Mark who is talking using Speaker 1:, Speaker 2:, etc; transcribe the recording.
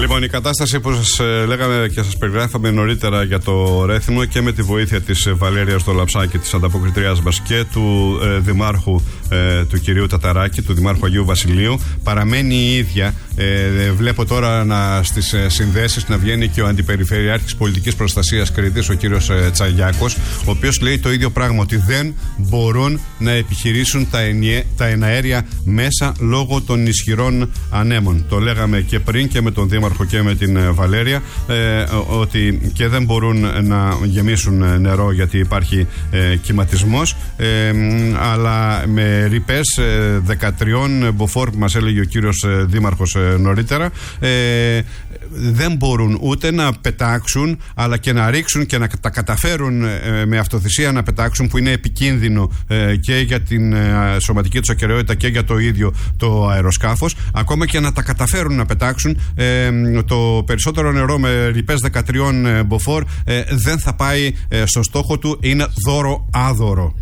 Speaker 1: Λοιπόν, η κατάσταση που σας λέγαμε και σας περιγράφαμε νωρίτερα για το Ρέθυμνο και με τη βοήθεια της Βαλέρειας Δολαψάκη, της ανταποκριτριάς μας, και του δημάρχου του κυρίου Ταταράκη, του δημάρχου Αγίου Βασιλείου, παραμένει η ίδια. Βλέπω τώρα στις συνδέσεις να βγαίνει και ο αντιπεριφερειάρχης πολιτικής προστασίας Κρήτης, ο κύριος Τσαγιάκος, ο οποίος λέει το ίδιο πράγμα, ότι δεν μπορούν να επιχειρήσουν τα εναέρια μέσα λόγω των ισχυρών ανέμων. Το λέγαμε και πριν και με τον δήμαρχο και με την Βαλέρεια, ότι και δεν μπορούν να γεμίσουν νερό γιατί υπάρχει κυματισμός, αλλά με ρηπές 13 μποφόρ που μας έλεγε ο κύριος δήμαρχος νωρίτερα, δεν μπορούν ούτε να πετάξουν αλλά και να ρίξουν και να τα καταφέρουν με αυτοθυσία να πετάξουν, που είναι επικίνδυνο και για την σωματική τους ακεραιότητα και για το ίδιο το αεροσκάφος. Ακόμα και να τα καταφέρουν να πετάξουν, το περισσότερο νερό με ρηπές 13 μποφόρ δεν θα πάει στο στόχο του, είναι δώρο άδωρο.